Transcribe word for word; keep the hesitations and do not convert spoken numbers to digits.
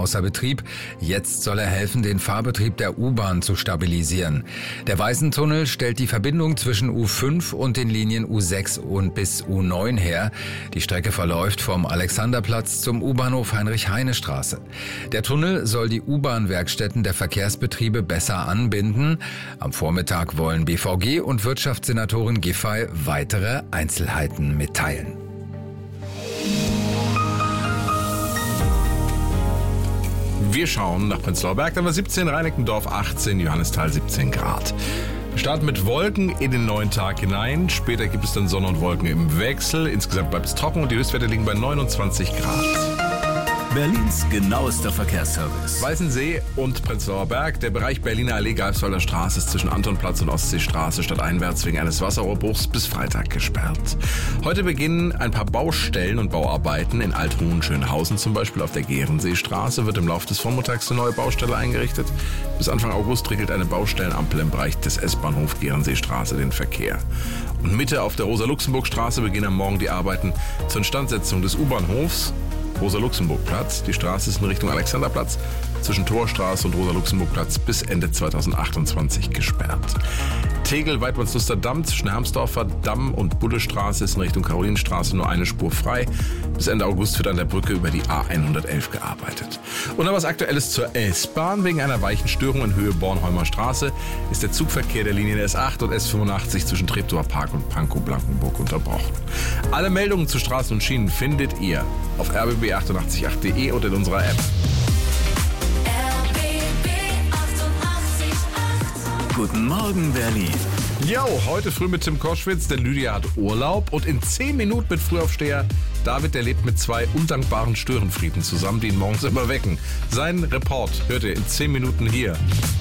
außer Betrieb. Jetzt soll er helfen, den Fahrbetrieb der U-Bahn zu stabilisieren. Der Weißentunnel stellt die Verbindung zwischen U fünf und den Linien U sechs und bis U neun her. Die Strecke verläuft vom Alexanderplatz zum U-Bahnhof Heinrich-Heine-Straße. Der Tunnel soll die U-Bahn-Werkstätten der Verkehrsbetriebe besser anbinden. Am Vormittag wollen B V G und Wirtschaftssenatorin Giffey weitere Einzelheiten mitteilen. Wir schauen nach Prenzlauer Berg, da war siebzehn, Reinickendorf achtzehn, Johannisthal siebzehn Grad. Wir starten mit Wolken in den neuen Tag hinein. Später gibt es dann Sonne und Wolken im Wechsel. Insgesamt bleibt es trocken und die Höchstwerte liegen bei neunundzwanzig Grad. Berlins genauester Verkehrsservice. Weißensee und Prenzlauer Berg. Der Bereich Berliner Allee Greifswalder Straße ist zwischen Antonplatz und Ostseestraße stadteinwärts wegen eines Wasserrohrbruchs bis Freitag gesperrt. Heute beginnen ein paar Baustellen und Bauarbeiten in Alt-Hohenschönhausen, zum Beispiel auf der Gehrenseestraße wird im Laufe des Vormittags eine neue Baustelle eingerichtet. Bis Anfang August regelt eine Baustellenampel im Bereich des S-Bahnhof Gehrenseestraße den Verkehr. Und Mitte auf der Rosa-Luxemburg-Straße beginnen am Morgen die Arbeiten zur Instandsetzung des U-Bahnhofs. Rosa-Luxemburg-Platz. Die Straße ist in Richtung Alexanderplatz zwischen Torstraße und Rosa-Luxemburg-Platz bis Ende zweitausendachtundzwanzig gesperrt. Tegel, Weidmannsluster Damm zwischen Hermsdorfer Damm und Bullestraße ist in Richtung Karolinenstraße nur eine Spur frei. Bis Ende August wird an der Brücke über die A hundertelf gearbeitet. Und noch was Aktuelles zur S-Bahn. Wegen einer Weichenstörung in Höhe Bornholmer Straße ist der Zugverkehr der Linien S acht und S fünfundachtzig zwischen Treptower Park und Pankow-Blankenburg unterbrochen. Alle Meldungen zu Straßen und Schienen findet ihr auf r b b achtundachtzig punkt acht punkt de und in unserer App. Guten Morgen, Berlin. Jo, heute früh mit Tim Koschwitz, denn Lydia hat Urlaub und in zehn Minuten mit Frühaufsteher David, der lebt mit zwei undankbaren Störenfrieden zusammen, die ihn morgens immer wecken. Sein Report hört ihr in zehn Minuten hier.